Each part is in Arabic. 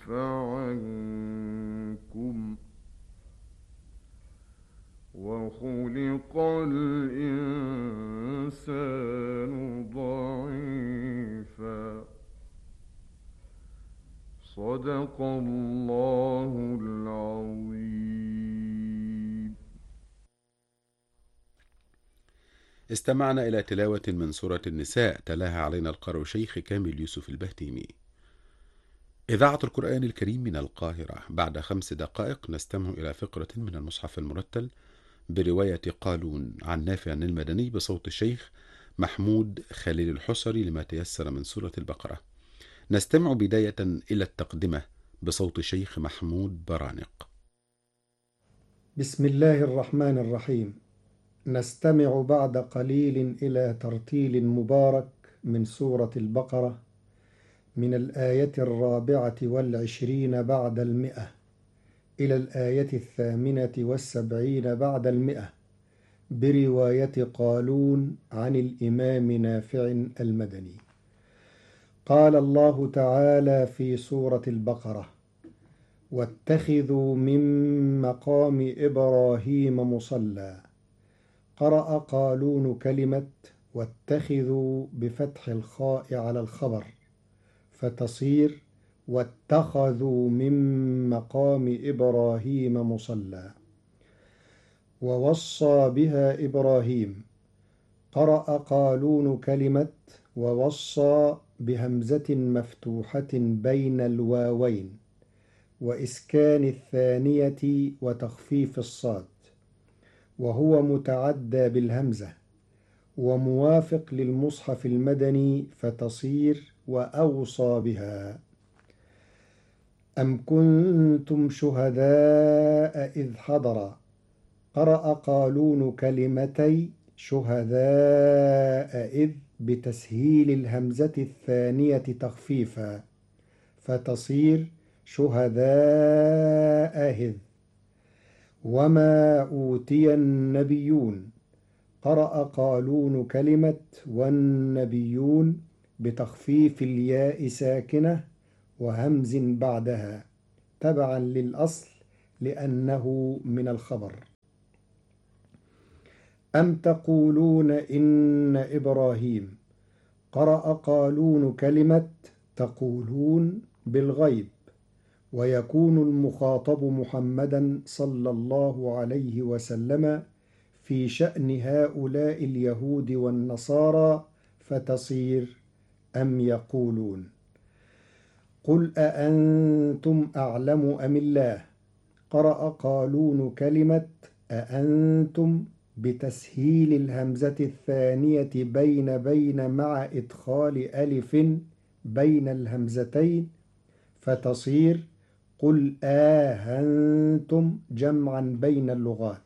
عنكم وخلق الإنسان ضعيفا. صدق الله العظيم. استمعنا إلى تلاوة من سورة النساء تلاها علينا القارئ شيخ كامل يوسف البهتيمي. إذاعة القرآن الكريم من القاهرة. بعد 5 دقائق نستمع إلى فقرة من المصحف المرتل برواية قالون عن نافع المدني بصوت الشيخ محمود خليل الحصري لما تيسر من سورة البقرة. نستمع بداية إلى التقدمة بصوت الشيخ محمود برانق. بسم الله الرحمن الرحيم. نستمع بعد قليل إلى ترتيل مبارك من سورة البقرة من الآية 24 بعد 100 إلى الآية 78 بعد 100 برواية قالون عن الإمام نافع المدني. قال الله تعالى في سورة البقرة: واتخذوا من مقام إبراهيم مصلى. قرأ قالون كلمة واتخذوا بفتح الخاء على الخبر فتصير واتخذوا من مقام إبراهيم مصلى. ووصى بها إبراهيم. قرأ قالون كلمة ووصى بهمزة مفتوحة بين الواوين وإسكان الثانية وتخفيف الصاد، وهو متعدى بالهمزة وموافق للمصحف المدني فتصير وأوصى بها. أم كنتم شهداء إذ حضر. قرأ قالون كلمتي شهداء إذ بتسهيل الهمزة الثانية تخفيفا فتصير شهداء إذ. وما أوتي النبيون. قرأ قالون كلمة والنبيون بتخفيف الياء ساكنة وهمز بعدها تبعا للأصل لأنه من الخبر. أم تقولون إن إبراهيم. قرأ قالون كلمة تقولون بالغيب ويكون المخاطب محمدا صلى الله عليه وسلم في شأن هؤلاء اليهود والنصارى فتصير أم يقولون. قل أأنتم أعلم أم الله. قرأ قالون كلمة أأنتم بتسهيل الهمزة الثانية بين مع إدخال ألف بين الهمزتين فتصير قل آهنتم جمعا بين اللغات.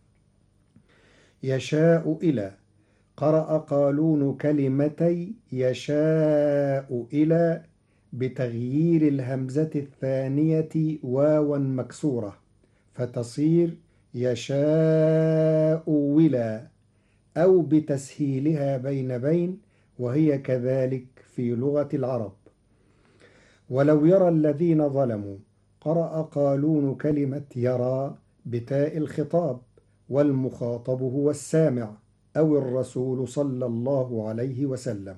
يشاء إلى. قرأ قالون كلمتي يشاء إلى بتغيير الهمزة الثانية واوا مكسورة فتصير يشاء ولا أو بتسهيلها بين وهي كذلك في لغة العرب. ولو يرى الذين ظلموا. قرأ قالون كلمة يرى بتاء الخطاب والمخاطب هو السامع أو الرسول صلى الله عليه وسلم.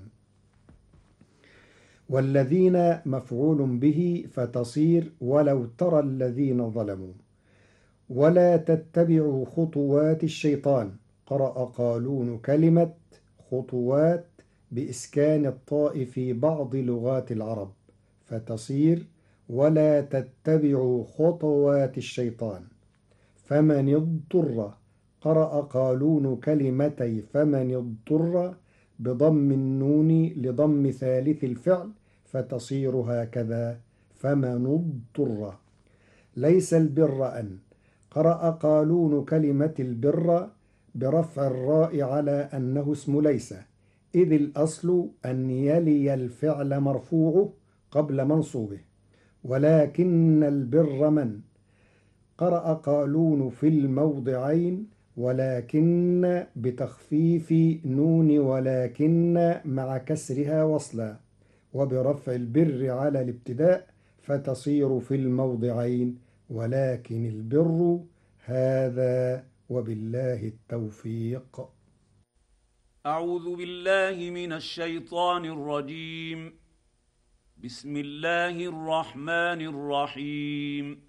والذين مفعول به فتصير ولو ترى الذين ظلموا. ولا تتبعوا خطوات الشيطان. قرأ قالون كلمة خطوات بإسكان الطاء في بعض لغات العرب فتصير ولا تتبعوا خطوات الشيطان. فمن اضطر. قرأ قالون كلمتي فمن اضطر بضم النون لضم ثالث الفعل فتصير هكذا فمن اضطر. ليس البر أن. قرأ قالون كلمة البر برفع الراء على أنه اسم ليس إذ الأصل أن يلي الفعل مرفوعه قبل منصوبه. ولكن البر من. قرأ قالون في الموضعين ولكن بتخفيف نون ولكن مع كسرها وصلا وبرفع البر على الابتداء فتصير في الموضعين، ولكن البر هذا، وبالله التوفيق. أعوذ بالله من الشيطان الرجيم. بسم الله الرحمن الرحيم.